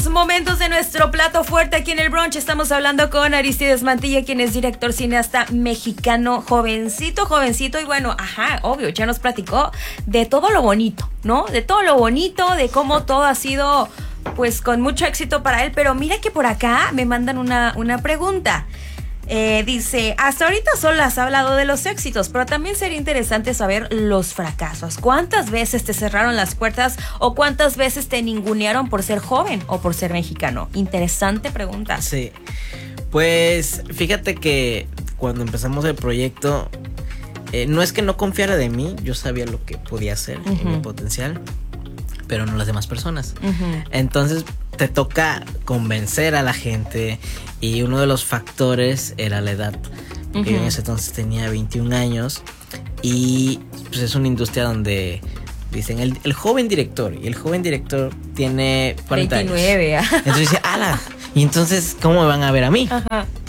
los momentos de nuestro plato fuerte aquí en el brunch. Estamos hablando con Arístides Mantilla, quien es director cineasta mexicano, jovencito. Y bueno, obvio, ya nos platicó de todo lo bonito, ¿no? De todo lo bonito, de cómo todo ha sido, pues, con mucho éxito para él. Pero mira que por acá me mandan una pregunta. Dice, hasta ahorita solo has hablado de los éxitos, pero también sería interesante saber los fracasos. ¿Cuántas veces te cerraron las puertas o cuántas veces te ningunearon por ser joven o por ser mexicano? Interesante pregunta. Sí, pues fíjate que cuando empezamos el proyecto, no es que no confiara de mí, yo sabía lo que podía hacer, en mi potencial, pero no las demás personas. Entonces te toca convencer a la gente y uno de los factores era la edad. Porque yo en ese entonces tenía 21 años y pues es una industria donde dicen el joven director, y el joven director tiene 40 29 años. Entonces dice, ¡ala! Y entonces, ¿cómo me van a ver a mí?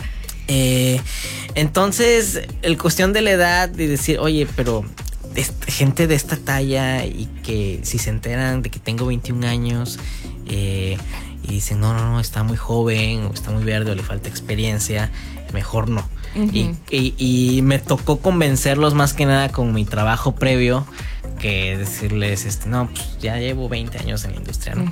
Entonces, el cuestión de la edad y decir, oye, pero gente de esta talla y que si se enteran de que tengo 21 años y dicen, no, está muy joven o está muy verde o le falta experiencia, mejor no. Y me tocó convencerlos más que nada con mi trabajo previo que decirles, no, pues ya llevo 20 años en la industria, ¿no?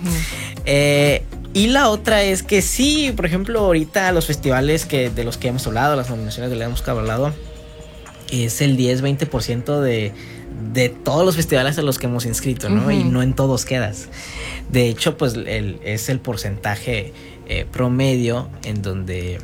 Y la otra es que sí, por ejemplo, ahorita los festivales de los que hemos hablado, las nominaciones de los que hemos hablado, es el 10-20% de todos los festivales a los que hemos inscrito, ¿no? Y no en todos quedas. De hecho, pues es el porcentaje promedio en donde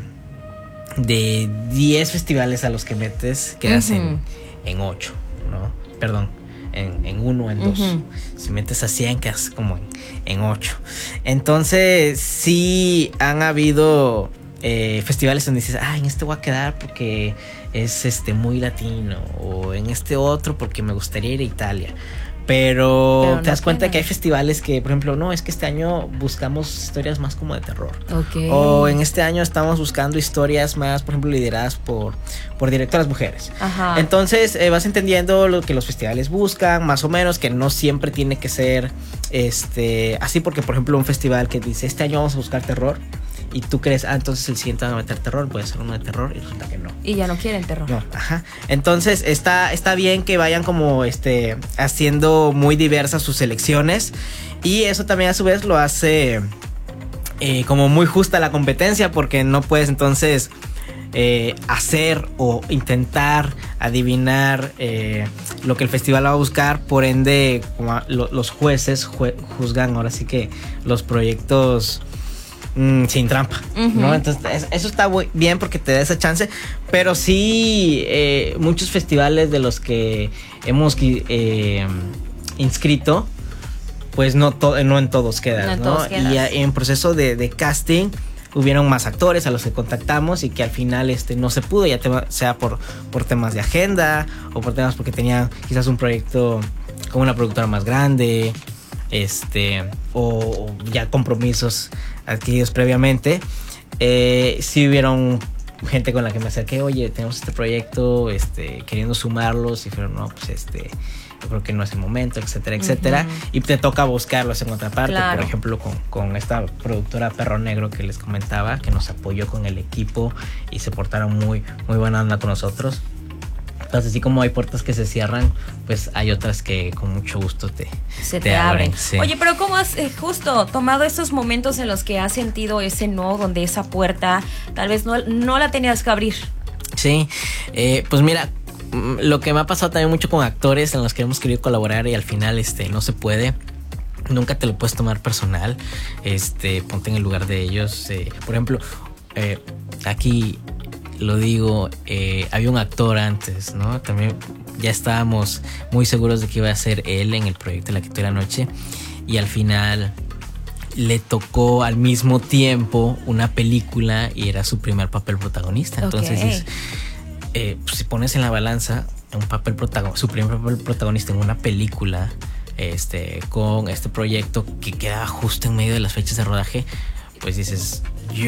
de 10 festivales a los que metes quedas en 8, ¿no? Perdón, en 1 o en 2. Si metes a 100 quedas como en 8. Entonces sí han habido festivales donde dices, en este voy a quedar porque es muy latino, o en este otro porque me gustaría ir a Italia. Pero te das cuenta que hay festivales que, por ejemplo, no, es que este año buscamos historias más como de terror. O en este año estamos buscando historias más, por ejemplo, lideradas por directoras mujeres. Entonces vas entendiendo lo que los festivales buscan, más o menos, que no siempre tiene que ser así, porque, por ejemplo, un festival que dice, este año vamos a buscar terror, y tú crees, entonces el siguiente van a meter terror, puede ser uno de terror, y resulta que no. Y ya no quieren terror. No, Entonces está bien que vayan como haciendo muy diversas sus selecciones, y eso también a su vez lo hace como muy justa la competencia, porque no puedes entonces hacer o intentar adivinar lo que el festival va a buscar. Por ende, como los jueces juzgan ahora sí que los proyectos sin trampa, ¿no? Entonces eso está muy bien porque te da esa chance. Pero sí, muchos festivales de los que hemos inscrito, pues no en todos quedas, ¿no? Y en proceso de casting hubieron más actores a los que contactamos y que al final no se pudo, ya sea por temas de agenda o por temas porque tenían quizás un proyecto con una productora más grande, o ya compromisos adquiridos previamente. Sí hubieron gente con la que me acerqué, oye, tenemos este proyecto, queriendo sumarlos, y dijeron, no, pues yo creo que no es el momento, etcétera, etcétera. Y te toca buscarlos en otra parte. Claro. Por ejemplo, con esta productora Perro Negro que les comentaba, que nos apoyó con el equipo y se portaron muy, muy buena onda con nosotros. Entonces, así como hay puertas que se cierran, pues hay otras que con mucho gusto te abren. Sí. Oye, pero ¿cómo has justo tomado estos momentos en los que has sentido ese no, donde esa puerta tal vez no la tenías que abrir? Sí, pues mira, lo que me ha pasado también mucho con actores en los que hemos querido colaborar y al final no se puede. Nunca te lo puedes tomar personal. Ponte en el lugar de ellos. Por ejemplo, aquí lo digo, había un actor antes, ¿no? También ya estábamos muy seguros de que iba a ser él en el proyecto de La Quinta de la Noche, y al final le tocó al mismo tiempo una película y era su primer papel protagonista. Entonces pues si pones en la balanza su primer papel protagonista en una película, con este proyecto que queda justo en medio de las fechas de rodaje, pues dices,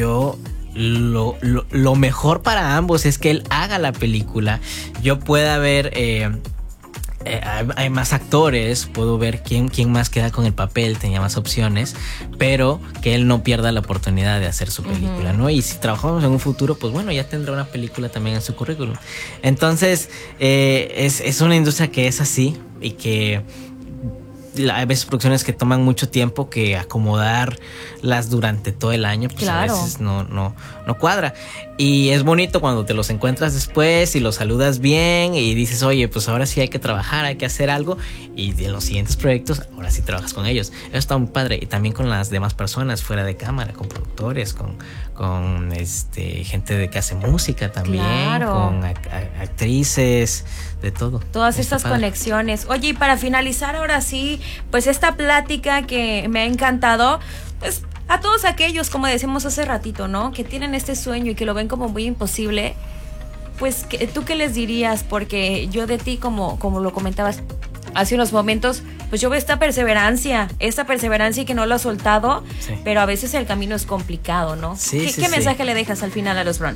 lo mejor para ambos es que él haga la película, yo pueda ver hay más actores, puedo ver quién más queda con el papel, tenía más opciones, pero que él no pierda la oportunidad de hacer su película, ¿no? Y si trabajamos en un futuro, pues bueno, ya tendrá una película también en su currículum. Entonces, es una industria que es así y que hay veces producciones que toman mucho tiempo, que acomodarlas durante todo el año, pues claro, a veces no cuadra. Y es bonito cuando te los encuentras después y los saludas bien y dices, oye, pues ahora sí hay que trabajar, hay que hacer algo, y en los siguientes proyectos ahora sí trabajas con ellos. Eso está muy padre. Y también con las demás personas fuera de cámara, con productores, con gente que hace música también, claro, con actrices, de todo. Todas estas conexiones. Oye, y para finalizar ahora sí, pues esta plática que me ha encantado, pues a todos aquellos, como decimos hace ratito, ¿no? Que tienen este sueño y que lo ven como muy imposible, pues ¿tú qué les dirías? Porque yo de ti, como lo comentabas hace unos momentos, pues yo veo esta perseverancia y que no lo has soltado, sí, pero a veces el camino es complicado, ¿no? Sí, ¿Qué mensaje le dejas al final a los Brown?